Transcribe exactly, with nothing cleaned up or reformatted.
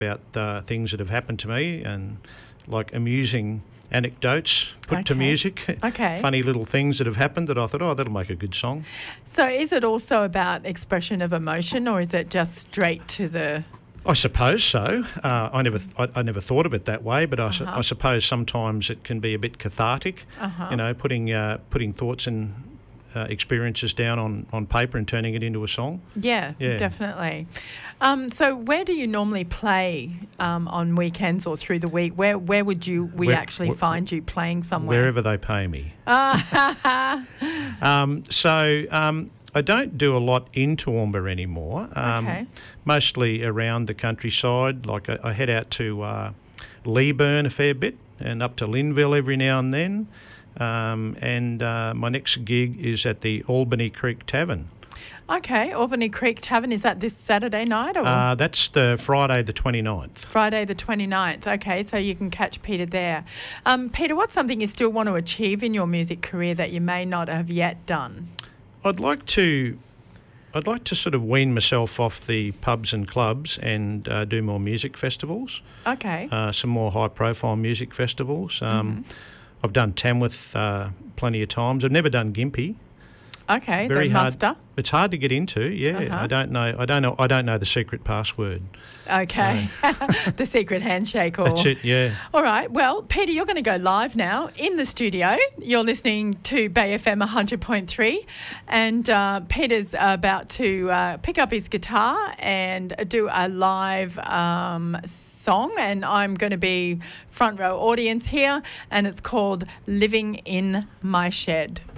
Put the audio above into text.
about uh, things that have happened to me and like amusing anecdotes put Okay. to music. Okay. Funny little things that have happened that I thought, oh, that'll make a good song. So is it also about expression of emotion, or is it just straight to the... I suppose so. Uh, I never, th- I, I never thought of it that way, but I, su- Uh-huh. I suppose sometimes it can be a bit cathartic. Uh-huh. You know, putting uh, putting thoughts and uh, experiences down on, on paper and turning it into a song. Yeah, Yeah. definitely. Um, so where do you normally play um, on weekends or through the week? Where where would you we Where- actually wh- find you playing somewhere? Wherever they pay me. Ah, Um, so um, I don't do a lot in Toowoomba anymore. Um, Okay. Mostly around the countryside. Like I, I head out to uh, Leeburn a fair bit and up to Linville every now and then. Um, and uh, my next gig is at the Albany Creek Tavern. okay. Albany Creek Tavern, is that this Saturday night or Uh, that's the Friday the twenty-ninth. Friday the twenty-ninth? Okay, so you can catch Peter there. Um, Peter, what's something you still want to achieve in your music career that you may not have yet done? I'd like to, I'd like to sort of wean myself off the pubs and clubs and uh, do more music festivals. Okay. Uh, some more high-profile music festivals. Um, Mm-hmm. I've done Tamworth uh, plenty of times. I've never done Gympie. okay, Very the hard. muster. It's hard to get into. Yeah, Uh-huh. I don't know. I don't know. I don't know the secret password. Okay. The secret handshake or... That's it. Yeah. All right. Well, Peter, you're going to go live now in the studio. You're listening to Bay F M one hundred point three, and uh, Peter's about to uh, pick up his guitar and do a live um, song, and I'm going to be front row audience here, and it's called Living in My Shed.